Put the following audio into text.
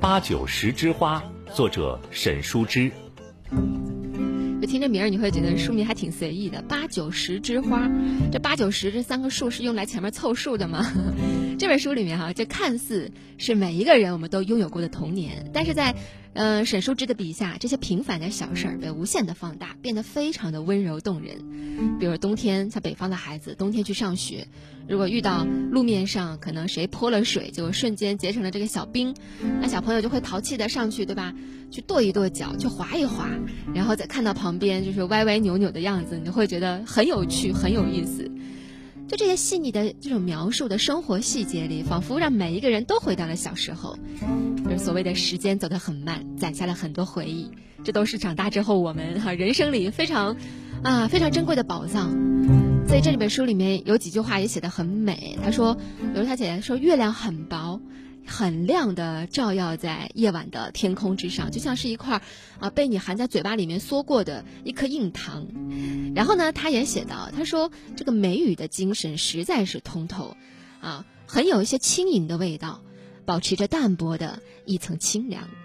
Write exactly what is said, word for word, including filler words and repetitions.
八九十枝花，作者沈淑之。 就听这名儿，你会觉得书名还挺随意的。八九十枝花，这八九十这三个数是用来前面凑数的吗？这本书里面哈，这看似是每一个人我们都拥有过的童年，但是在呃沈淑之的笔下，这些平凡的小事儿被无限的放大，变得非常的温柔动人。比如冬天，像北方的孩子，冬天去上学，如果遇到路面上可能谁泼了水，就瞬间结成了这个小冰，那小朋友就会淘气的上去，对吧？去跺一跺脚，去滑一滑，然后再看到旁边就是歪歪扭扭的样子，你就会觉得很有趣，很有意思。就这些细腻的这种描述的生活细节里，仿佛让每一个人都回到了小时候。就是所谓的时间走得很慢，攒下了很多回忆，这都是长大之后我们哈、啊、人生里非常啊非常珍贵的宝藏。所以这里本书里面有几句话也写得很美。他说，比如他写说，月亮很薄很亮的照耀在夜晚的天空之上，就像是一块啊被你含在嘴巴里面嗦过的一颗硬糖。然后呢，他也写到，他说这个梅雨的精神实在是通透啊，很有一些轻盈的味道，保持着淡薄的一层清凉。